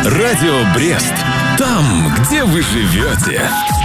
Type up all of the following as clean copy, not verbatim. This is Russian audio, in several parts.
Радио Брест. Там, где вы живете.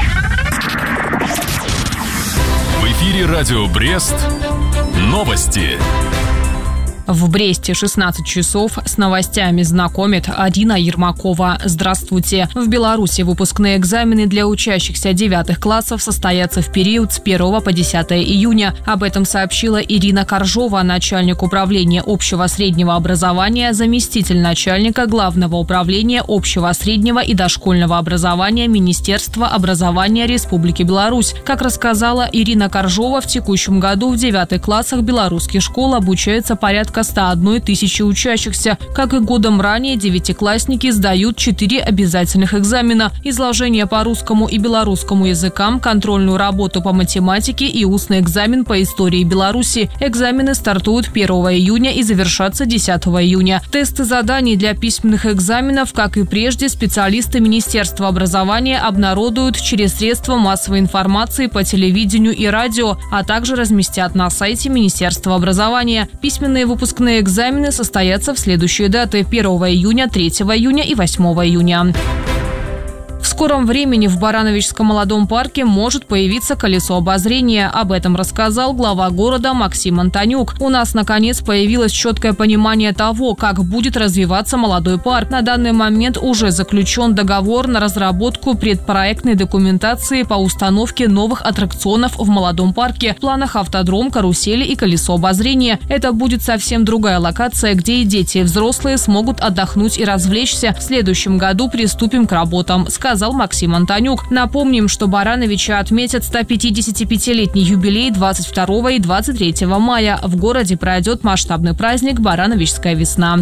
В эфире Радио Брест. Новости. В Бресте 16 часов. С новостями знакомит Арина Ермакова. Здравствуйте. В Беларуси выпускные экзамены для учащихся 9 классов состоятся в период с 1 по 10 июня. Об этом сообщила Ирина Коржова, начальник управления общего среднего образования, заместитель начальника Главного управления общего среднего и дошкольного образования Министерства образования Республики Беларусь. Как рассказала Ирина Коржова, в текущем году в 9 классах белорусских школ обучается порядка 101 тысячи учащихся. Как и годом ранее, девятиклассники сдают 4 обязательных экзамена: изложение по русскому и белорусскому языкам, контрольную работу по математике и устный экзамен по истории Беларуси. Экзамены стартуют 1 июня и завершатся 10 июня. Тесты заданий для письменных экзаменов, как и прежде, специалисты Министерства образования обнародуют через средства массовой информации по телевидению и радио, а также разместят на сайте Министерства образования. Письменные выпускные экзамены состоятся в следующие даты: 1 июня, 3 июня и 8 июня. В скором времени в Барановичском молодом парке может появиться колесо обозрения. Об этом рассказал глава города Максим Антонюк. У нас, наконец, появилось четкое понимание того, как будет развиваться молодой парк. На данный момент уже заключен договор на разработку предпроектной документации по установке новых аттракционов в молодом парке. В планах автодром, карусели и колесо обозрения. Это будет совсем другая локация, где и дети, и взрослые смогут отдохнуть и развлечься. В следующем году приступим к работам, сказал Максим Антонюк. Напомним, что Барановичи отметят 155-летний юбилей 22 и 23 мая. В городе пройдет масштабный праздник «Барановичская весна».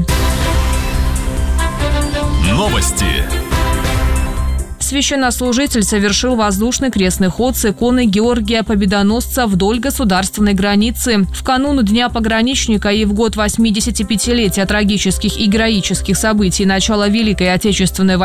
Новости. Священнослужитель совершил воздушный крестный ход с иконой Георгия Победоносца вдоль государственной границы. В канун Дня пограничника и в год 85-летия трагических и героических событий начала Великой Отечественной войны